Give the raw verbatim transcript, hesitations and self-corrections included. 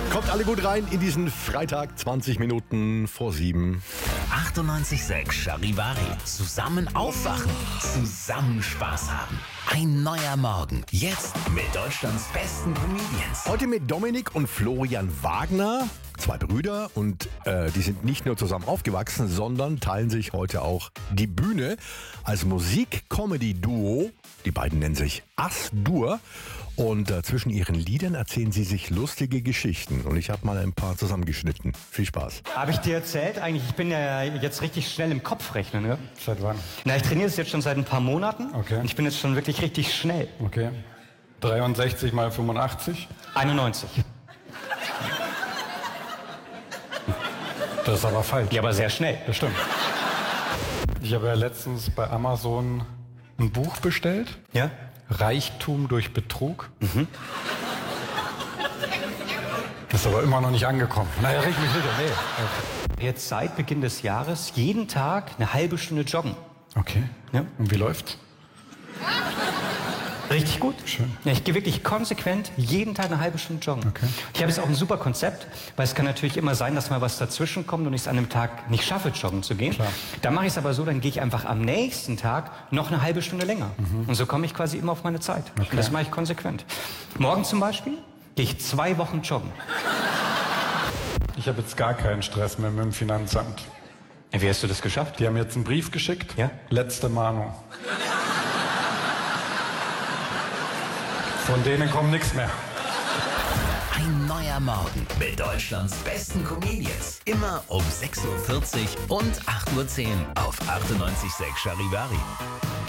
Kommt alle gut rein in diesen Freitag, zwanzig Minuten vor sieben. achtundneunzig Komma sechs Charivari. Zusammen aufwachen, zusammen Spaß haben. Ein neuer Morgen. Jetzt mit Deutschlands besten Comedians. Heute mit Dominik und Florian Wagner. Zwei Brüder und äh, die sind nicht nur zusammen aufgewachsen, sondern teilen sich heute auch die Bühne als Musik-Comedy-Duo. Die beiden nennen sich As-Dur und äh, zwischen ihren Liedern erzählen sie sich lustige Geschichten. Und ich habe mal ein paar zusammengeschnitten. Viel Spaß. Habe ich dir erzählt? Eigentlich, ich bin ja jetzt richtig schnell im Kopf rechnen, ne? Seit wann? Na, ich trainiere es jetzt schon seit ein paar Monaten. Okay. Und ich bin jetzt schon wirklich richtig schnell. Okay. dreiundsechzig mal fünfundachtzig. einundneunzig. Das ist aber falsch. Ja, aber sehr schnell. Das stimmt. Ich habe ja letztens bei Amazon ein Buch bestellt. Ja? Reichtum durch Betrug. Mhm. Ist aber immer noch nicht angekommen. Naja, reg mich wieder. Nee. Jetzt seit Beginn des Jahres jeden Tag eine halbe Stunde joggen. Okay. Ja? Und wie läuft's? Richtig gut. Schön. Ja, ich gehe wirklich konsequent jeden Tag eine halbe Stunde joggen. Okay. Ich habe jetzt auch ein super Konzept, weil es kann natürlich immer sein, dass mal was dazwischen kommt und ich es an einem Tag nicht schaffe, joggen zu gehen. Klar. Dann mache ich es aber so, dann gehe ich einfach am nächsten Tag noch eine halbe Stunde länger. Mhm. Und so komme ich quasi immer auf meine Zeit. Okay. Und das mache ich konsequent. Morgen zum Beispiel gehe ich zwei Wochen joggen. Ich habe jetzt gar keinen Stress mehr mit dem Finanzamt. Ja, wie hast du das geschafft? Die haben jetzt einen Brief geschickt. Ja? Letzte Mahnung. Von denen kommt nichts mehr. Ein neuer Morgen mit Deutschlands besten Comedians. Immer um sechs Uhr vierzig und acht Uhr zehn auf achtundneunzig Komma sechs Charivari.